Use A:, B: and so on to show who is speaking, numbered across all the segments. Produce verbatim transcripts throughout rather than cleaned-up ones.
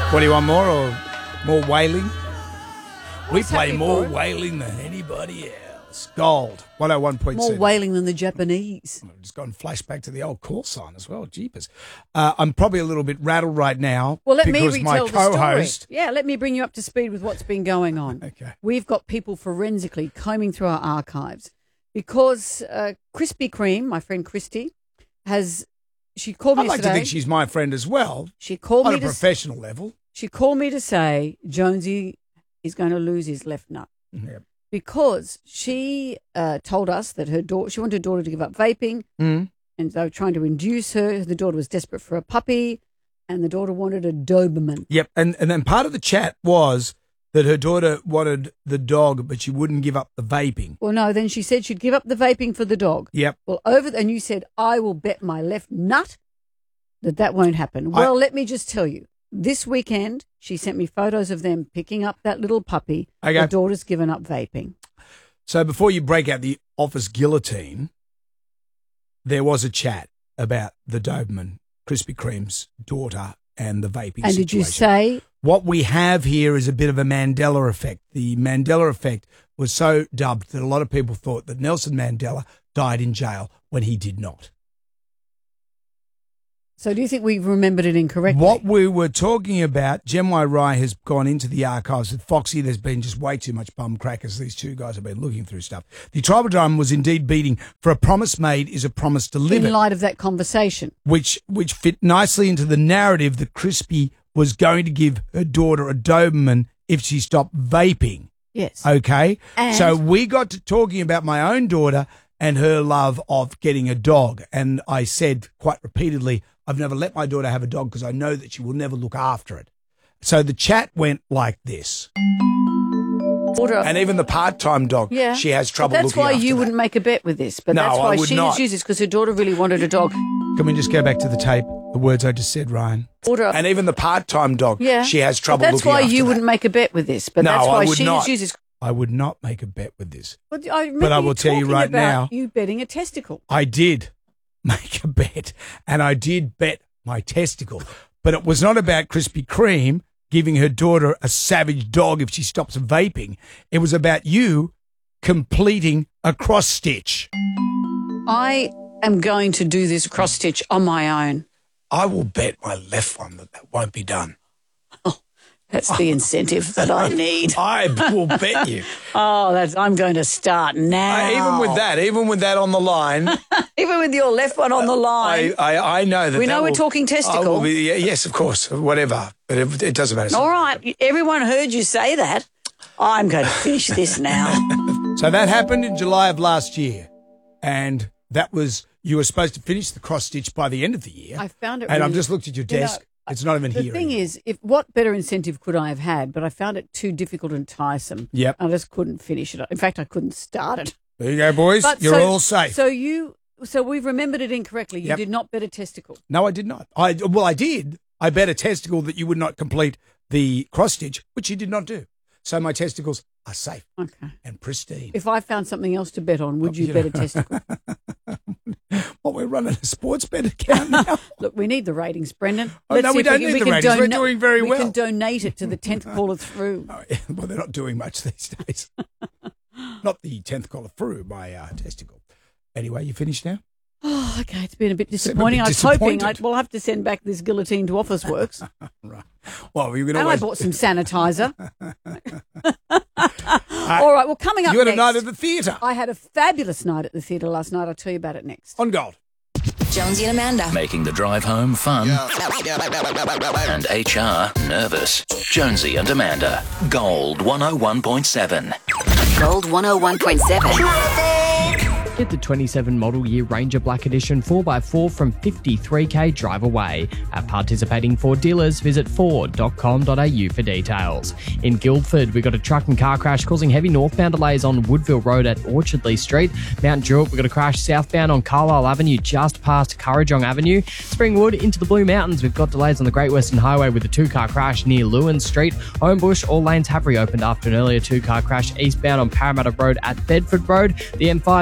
A: What do you want, more or more wailing? We
B: What's
A: play
B: happening
A: more
B: for it?
A: wailing than anybody else. Gold, one oh one point
B: More
A: seven.
B: wailing than the Japanese.
A: I've just gone flashback to the old call sign as well. Jeepers. Uh, I'm probably a little bit rattled right now
B: Well, let me
A: because
B: retell
A: my
B: the story.
A: co-host.
B: Yeah, let me bring you up to speed with what's been going on.
A: Okay.
B: We've got people forensically combing through our archives because uh, Krispy Kreme, my friend Christy, has she called me
A: I'd like
B: yesterday.
A: to think she's my friend as well,
B: she called
A: on
B: me
A: a
B: to
A: professional level.
B: she called me to say Jonesy is going to lose his left nut.
A: Yep.
B: Because she uh, told us that her daughter, she wanted her daughter to give up vaping,
A: Mm.
B: and they were trying to induce her. The daughter was desperate for a puppy, and the daughter wanted a Doberman.
A: Yep, and and then part of the chat was that her daughter wanted the dog, but she wouldn't give up the vaping.
B: Well, no, then she said she'd give up the vaping for the dog.
A: Yep.
B: Well, over and you said, I will bet my left nut that that won't happen. Well,
A: I-
B: let me just tell you, this weekend she sent me photos of them picking up that little puppy.
A: Okay.
B: The daughter's given up vaping.
A: So before you break out the office guillotine, there was a chat about the Doberman, Krispy Kreme's daughter, and the vaping
B: And
A: situation.
B: did you say,
A: What we have here is a bit of a Mandela effect. The Mandela effect was so dubbed that a lot of people thought that Nelson Mandela died in jail when he did not.
B: so do you think we've remembered it incorrectly?
A: What we were talking about, Jem Y. Rai has gone into the archives with Foxy. There's been just way too much bum crackers. These two guys have been looking through stuff. The tribal drum was indeed beating, for a promise made is a promise delivered,
B: In light of that conversation.
A: which which fit nicely into the narrative that Crispy was going to give her daughter a Doberman if she stopped vaping.
B: Yes.
A: Okay?
B: And-
A: So we got to talking about my own daughter and her love of getting a dog. And I said quite repeatedly, I've never let my daughter have a dog because I know that she will never look after it. So the chat went like this.
B: Daughter-
A: And even the part-time dog,
B: yeah.
A: she has trouble
B: That's
A: looking
B: why
A: after
B: you
A: that.
B: wouldn't make a bet with this. But
A: No,
B: that's
A: I
B: why
A: would
B: she
A: not.
B: just uses because her daughter really wanted a dog.
A: Can we just go back to the tape, the words I just said, Ryan?
B: Daughter-
A: And even the part-time dog,
B: Yeah.
A: she has trouble
B: But that's
A: looking
B: why
A: after
B: you
A: that.
B: wouldn't make a bet with this. But
A: No,
B: that's
A: I
B: why
A: would
B: she
A: not.
B: just uses.
A: I would not make a bet with this.
B: But I,
A: But I will
B: you
A: tell you
B: talking
A: right
B: about
A: now-
B: you betting a testicle.
A: I did make a bet, and I did bet my testicle. But it was not about Krispy Kreme giving her daughter a savage dog if she stops vaping. It was about you completing a cross stitch.
B: I am going to do this cross stitch on my own.
A: I will bet my left one that that won't be done.
B: That's the incentive that I need.
A: I will bet you.
B: Oh, that's I'm going to start now.
A: I, even with that, even with that on the line,
B: even with your left one on the line.
A: I, I, I know that
B: We
A: that
B: know we're
A: will-
B: talking
A: I
B: testicle.
A: will be- yeah, yes, of course, whatever. But it, it doesn't matter.
B: All right, everyone heard you say that. I'm going to finish this now.
A: So that happened in July of last year, and that was you were supposed to finish the cross stitch by the end of the year.
B: I found it
A: and I've
B: really-
A: just looked at your
B: You know,
A: desk. It's not even
B: The
A: here.
B: thing
A: anymore.
B: is, if what better incentive could I have had? But I found it too difficult and tiresome.
A: Yep.
B: I just couldn't finish it. In fact, I couldn't start it.
A: There you go, boys.
B: But
A: You're
B: so-
A: all safe.
B: So you, so we've remembered it incorrectly. You
A: Yep.
B: did not bet a testicle.
A: No, I did not. I well, I did. I bet a testicle that you would not complete the cross stitch, which you did not do. So my testicles are safe
B: Okay.
A: and pristine.
B: If I found something else to bet on, would you,
A: you
B: bet
A: know.
B: a testicle?
A: Well, we're running a sports bet account now.
B: Look, we need the ratings, Brendan.
A: Oh, no,
B: see
A: we
B: if
A: don't
B: can-
A: need the
B: can
A: ratings. We're
B: dona-
A: doing very
B: we
A: well.
B: can donate it to the tenth caller through.
A: Oh, yeah. Well, they're not doing much these days. Not the tenth caller through my uh, testicle. Anyway, you finished now?
B: Oh, okay. It's been a bit
A: Seem a
B: disappointing.
A: bit
B: I was hoping
A: disappointed.
B: I'd, we'll have to send back this guillotine to Officeworks.
A: Right. Well, you can
B: And I
A: always.
B: bought some sanitizer. All right. Well, coming up
A: you had
B: next,
A: a night at the theatre
B: I had a fabulous night at the theatre last night. I'll tell you about it next.
A: on Gold.
C: Jonesy and Amanda.
D: Making the drive home fun and H R nervous. Jonesy and Amanda. Gold one oh one point seven.
C: Gold one oh one point seven.
E: Get the twenty-seven model year Ranger Black Edition four by four from fifty-three k drive away. At participating Ford dealers, visit ford dot com dot a u for details. In Guildford, we got a truck and car crash causing heavy northbound delays on Woodville Road at Orchardley Street. Mount Druitt, we got a crash southbound on Carlisle Avenue just past Currajong Avenue. Springwood into the Blue Mountains, we've got delays on the Great Western Highway with a two-car crash near Lewin Street. Homebush, all lanes have reopened after an earlier two-car crash eastbound on Parramatta Road at Bedford Road. The M five busy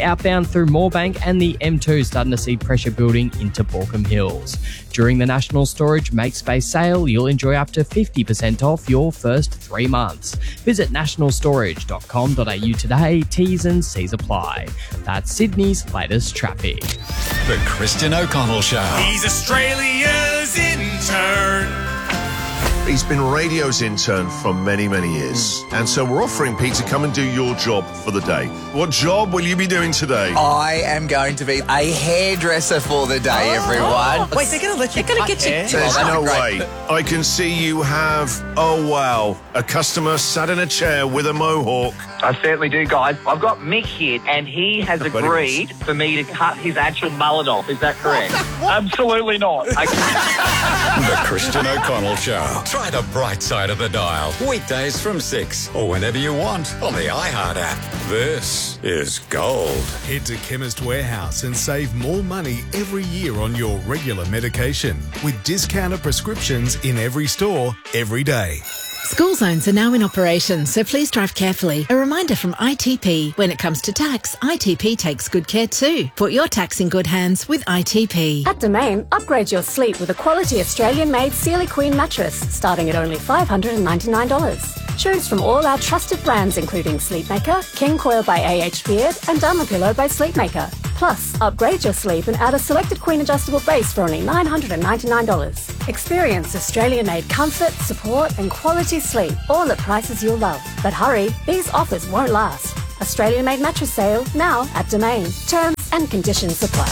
E: outbound through Moorebank, and the M two starting to see pressure building into Borkham Hills. During the National Storage Make Space sale, you'll enjoy up to fifty percent off your first three months. Visit national storage dot com dot a u today. T's and C's apply. That's Sydney's latest traffic.
F: The Christian O'Connell Show.
G: He's Australia's intern.
H: He's been radio's intern for many, many years. And so we're offering Pete to come and do your job for the day. What job will you be doing today?
I: I am going to be a hairdresser for the day, oh, everyone.
G: Oh. Wait, they're going to let you They're going to get
I: hair?
G: you...
H: There's
I: Oh,
H: no
I: great.
H: way. I can see you have, oh wow, a customer sat in a chair with a mohawk.
J: I certainly do, guys. I've got Mick here, and he has agreed for me to cut his actual mullet off. Is that correct? Absolutely not. I
F: The Christian O'Connell Show. Try the bright side of the dial. Weekdays from six or whenever you want on the iHeart app. This is Gold.
G: Head to Chemist Warehouse and save more money every year on your regular medication with discounted prescriptions in every store, every day.
K: School zones are now in operation, so please drive carefully. A reminder from I T P. When it comes to tax, I T P takes good care too. Put your tax in good hands with I T P.
L: At Domain, upgrade your sleep with a quality Australian-made Sealy Queen mattress, starting at only five hundred ninety-nine dollars. Choose from all our trusted brands including Sleepmaker, King Coil by A H Beard, and Dermapillow by Sleepmaker. Plus, upgrade your sleep and add a selected Queen adjustable base for only nine hundred ninety-nine dollars. Experience Australian-made comfort, support and quality sleep, all at prices you'll love. But hurry, these offers won't last. Australian-made mattress sale now at Domain. Terms and conditions apply.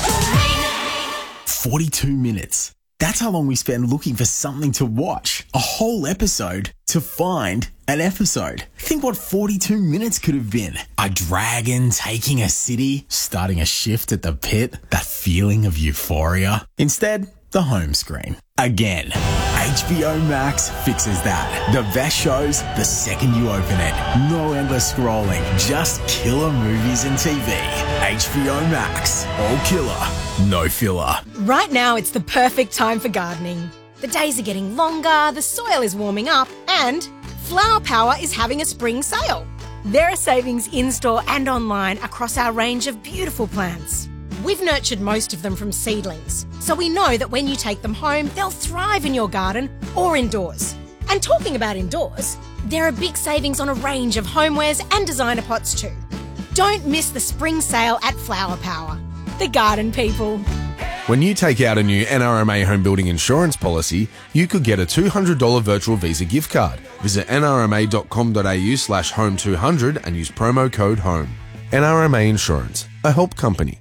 M: forty-two minutes. That's how long we spend looking for something to watch. A whole episode to find an episode. Think what forty-two minutes could have been. A dragon taking a city, starting a shift at the pit, that feeling of euphoria. Instead, the home screen. Again. H B O Max fixes that. The best shows the second you open it. No endless scrolling, just killer movies and T V. H B O Max. All killer, no filler.
N: Right now, it's the perfect time for gardening. The days are getting longer, the soil is warming up, and Flower Power is having a spring sale. There are savings in-store and online across our range of beautiful plants. We've nurtured most of them from seedlings, so we know that when you take them home, they'll thrive in your garden or indoors. And talking about indoors, there are big savings on a range of homewares and designer pots too. Don't miss the spring sale at Flower Power. The garden people.
O: When you take out a new N R M A home building insurance policy, you could get a two hundred dollars virtual Visa gift card. Visit n r m a dot com dot a u slash home two hundred and use promo code HOME. N R M A Insurance, a help company.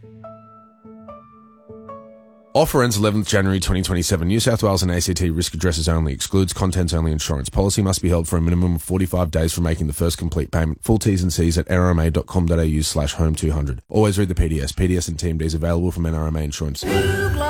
O: Offer ends eleventh January twenty twenty-seven. New South Wales and A C T risk addresses only. Excludes contents only insurance. Policy must be held for a minimum of forty-five days from making the first complete payment. Full T's and C's at n r m a dot com dot a u slash home two hundred. Always read the P D S. P D S and Team D is available from N R M A Insurance.